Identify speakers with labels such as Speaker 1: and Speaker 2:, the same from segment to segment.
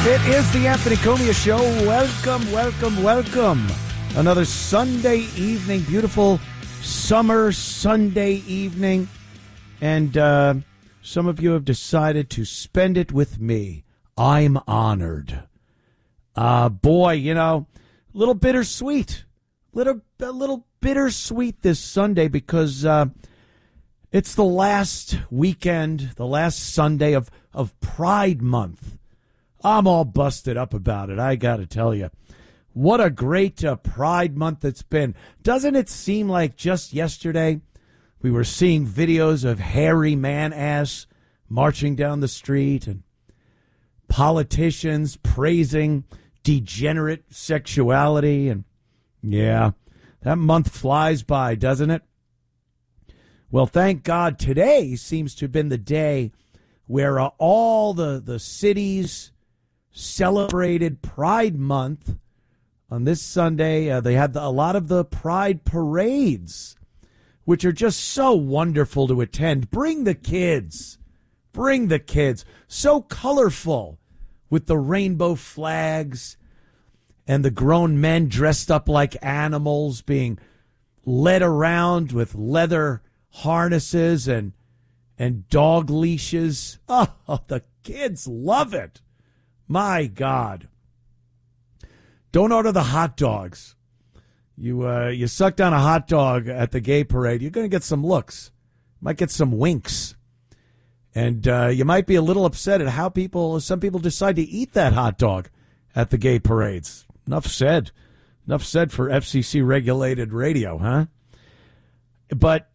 Speaker 1: It is the Anthony Cumia Show. Welcome, welcome, welcome. Another Sunday evening, beautiful summer Sunday evening. And some of you have decided to spend it with me. I'm honored. Boy, you know, a little bittersweet. A little bittersweet this Sunday because it's the last weekend, the last Sunday of Pride Month. I'm all busted up about it, I got to tell you. What a great Pride Month it's been. Doesn't it seem like just yesterday we were seeing videos of hairy man-ass marching down the street and politicians praising degenerate sexuality? And yeah, that month flies by, doesn't it? Well, thank God today seems to have been the day where all the cities celebrated Pride Month. On this Sunday, they had a lot of the Pride parades, which are just so wonderful to attend. Bring the kids. Bring the kids. So colorful with the rainbow flags and the grown men dressed up like animals being led around with leather harnesses and dog leashes. Oh, the kids love it. My God. Don't order the hot dogs. You suck down a hot dog at the gay parade, you're going to get some looks. Might get some winks. And you might be a little upset at how some people decide to eat that hot dog at the gay parades. Enough said. Enough said for FCC regulated radio, huh? But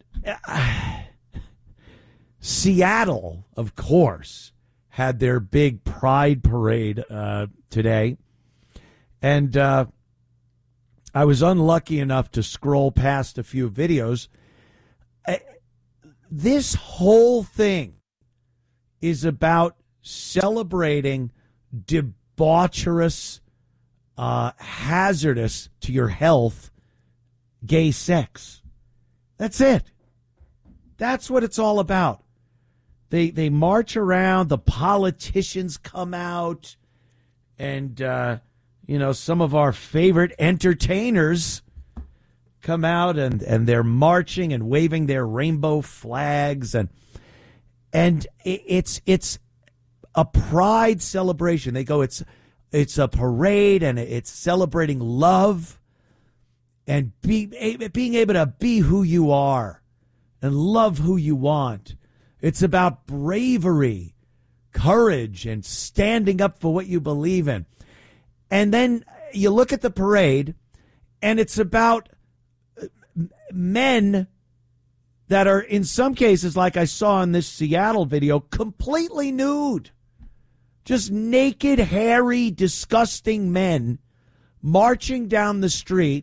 Speaker 1: Seattle, of course, had their big Pride parade today. And I was unlucky enough to scroll past a few videos. This whole thing is about celebrating debaucherous, hazardous to your health, gay sex. That's it. That's what it's all about. They march around, the politicians come out, and, some of our favorite entertainers come out and they're marching and waving their rainbow flags. And it's a pride celebration. They go, it's a parade and it's celebrating love and being able to be who you are and love who you want. It's about bravery, courage, and standing up for what you believe in. And then you look at the parade, and it's about men that are, in some cases, like I saw in this Seattle video, completely nude. Just naked, hairy, disgusting men marching down the street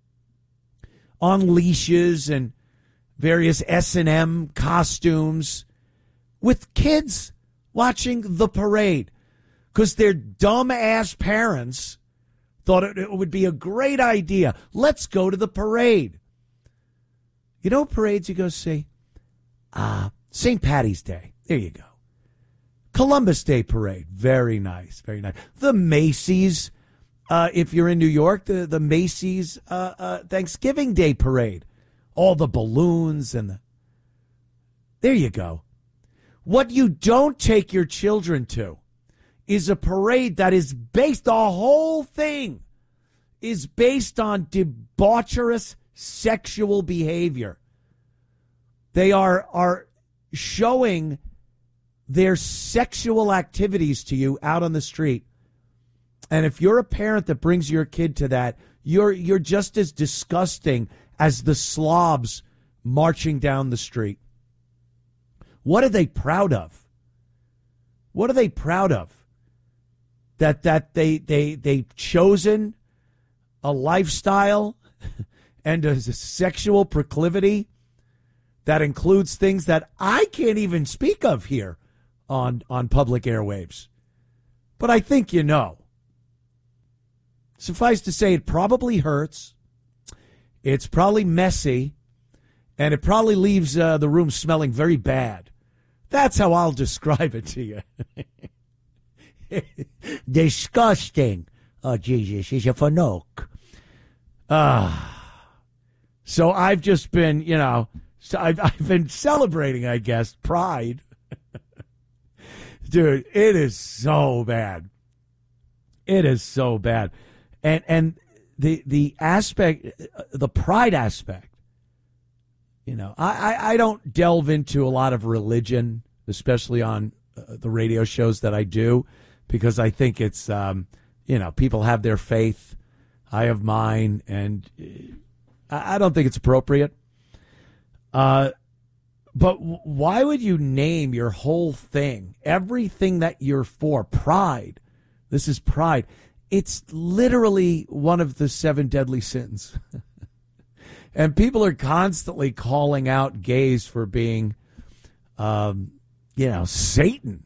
Speaker 1: on leashes and various S&M costumes with kids watching the parade because their dumb-ass parents thought it would be a great idea. Let's go to the parade. You know parades you go see? St. Patty's Day. There you go. Columbus Day Parade. Very nice. Very nice. The Macy's, if you're in New York, the Macy's Thanksgiving Day Parade. All the balloons and there you go. What you don't take your children to is a parade that is based, the whole thing is based on debaucherous sexual behavior. They are showing their sexual activities to you out on the street. And if you're a parent that brings your kid to that, you're just as disgusting as the slobs marching down the street. What are they proud of? What are they proud of? That they've chosen a lifestyle and a sexual proclivity that includes things that I can't even speak of here on public airwaves. But I think you know. Suffice to say, it probably hurts. It's probably messy. And it probably leaves the room smelling very bad. That's how I'll describe it to you. Disgusting. Oh, Jesus, he's a fanook. So I've just been, I've been celebrating, I guess, Pride. Dude, it is so bad. It is so bad. And the aspect, the pride aspect, I don't delve into a lot of religion, especially on the radio shows that I do, because I think it's, people have their faith. I have mine, and I don't think it's appropriate. But why would you name your whole thing, everything that you're for, pride? This is pride. It's literally one of the 7 deadly sins. And people are constantly calling out gays for being, Satan.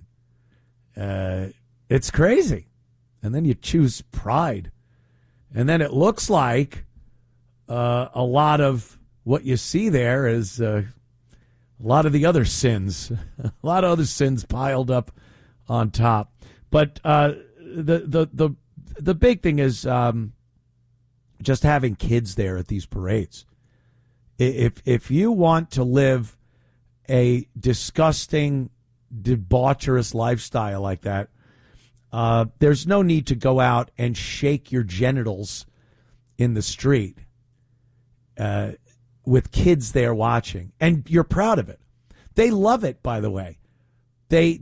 Speaker 1: It's crazy. And then you choose pride. And then it looks like a lot of what you see there is a lot of the other sins. A lot of other sins piled up on top. But the big thing is just having kids there at these parades. If you want to live a disgusting, debaucherous lifestyle like that, there's no need to go out and shake your genitals in the street with kids there watching. And you're proud of it. They love it, by the way. They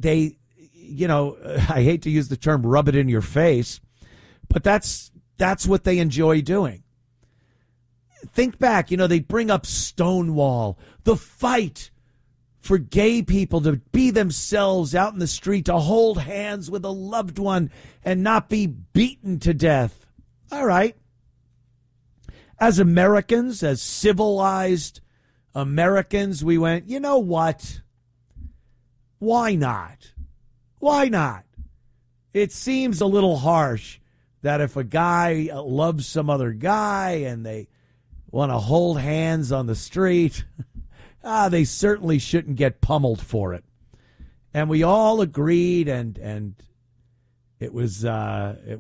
Speaker 1: I hate to use the term rub it in your face, but that's what they enjoy doing. Think back, they bring up Stonewall, the fight for gay people to be themselves out in the street, to hold hands with a loved one and not be beaten to death. All right. As Americans, as civilized Americans, we went, you know what? Why not? Why not? It seems a little harsh that if a guy loves some other guy and they want to hold hands on the street, they certainly shouldn't get pummeled for it. And we all agreed, and it was